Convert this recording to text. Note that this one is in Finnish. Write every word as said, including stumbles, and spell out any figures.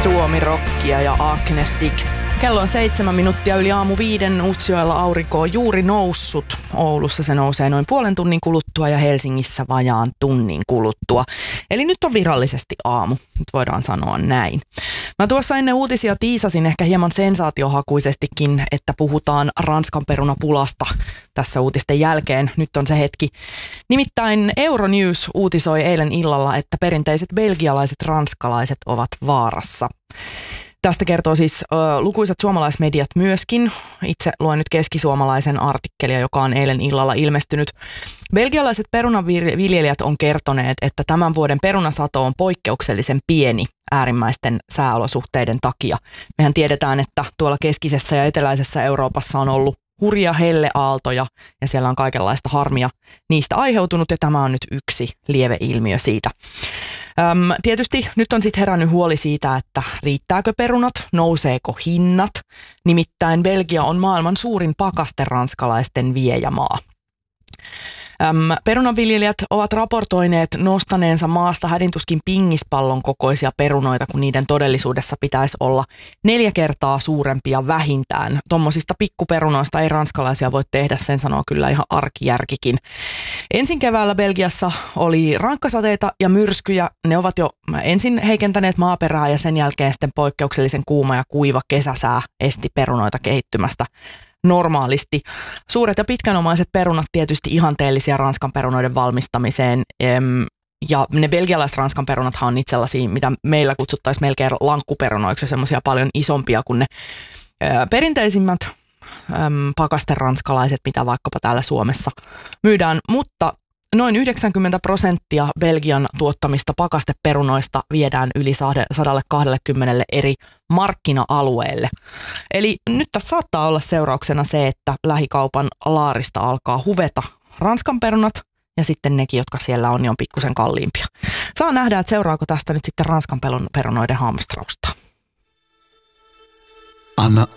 Suomi-rockia ja Agnestic. Kello on seitsemän minuuttia yli aamu viiden. Utsjoella aurinko on juuri noussut. Oulussa se nousee noin puolen tunnin kuluttua ja Helsingissä vajaan tunnin kuluttua. Eli nyt on virallisesti aamu. Nyt voidaan sanoa näin. Mä tuossa ennen uutisia tiisasin ehkä hieman sensaatiohakuisestikin, että puhutaan Ranskan perunapulasta tässä uutisten jälkeen. Nyt on se hetki. Nimittäin Euronews uutisoi eilen illalla, että perinteiset belgialaiset ranskalaiset ovat vaarassa. Tästä kertoo siis ö, lukuisat suomalaismediat myöskin. Itse luen nyt keskisuomalaisen artikkelia, joka on eilen illalla ilmestynyt. Belgialaiset perunaviljelijät on kertoneet, että tämän vuoden perunasato on poikkeuksellisen pieni äärimmäisten sääolosuhteiden takia. Mehän tiedetään, että tuolla keskisessä ja eteläisessä Euroopassa on ollut hurja helleaaltoja ja siellä on kaikenlaista harmia niistä aiheutunut ja tämä on nyt yksi lieveilmiö siitä. Öm, tietysti nyt on sitten herännyt huoli siitä, että riittääkö perunat, nouseeko hinnat. Nimittäin Belgia on maailman suurin pakasteranskalaisten viejämaa. Öm, perunanviljelijät ovat raportoineet nostaneensa maasta hädintuskin pingispallon kokoisia perunoita, kun niiden todellisuudessa pitäisi olla neljä kertaa suurempia vähintään. Tuommoisista pikkuperunoista ei ranskalaisia voi tehdä, sen sanoo kyllä ihan arkijärkikin. Ensin keväällä Belgiassa oli rankkasateita ja myrskyjä. Ne ovat jo ensin heikentäneet maaperää ja sen jälkeen sitten poikkeuksellisen kuuma ja kuiva kesäsää esti perunoita kehittymästä normaalisti. Suuret ja pitkänomaiset perunat tietysti ihanteellisia Ranskan perunoiden valmistamiseen. Ja ne belgialaiset Ranskan perunathan on niitä sellaisia, mitä meillä kutsuttaisiin melkein lankkuperunoiksi, semmoisia paljon isompia kuin ne perinteisimmät pakasteranskalaiset, mitä vaikkapa täällä Suomessa myydään. Mutta noin yhdeksänkymmentä prosenttia Belgian tuottamista pakasteperunoista viedään yli sata kaksikymmentä eri markkina-alueelle. Eli nyt tässä saattaa olla seurauksena se, että lähikaupan laarista alkaa huveta Ranskan perunat ja sitten nekin, jotka siellä on, niin on pikkusen kalliimpia. Saa nähdä, että seuraako tästä nyt sitten Ranskan perunoiden hamstrausta. Anna